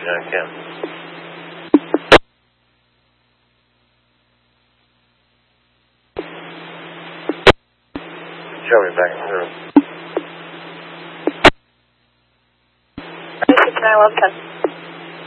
John Kim. Joey back in the room. 911.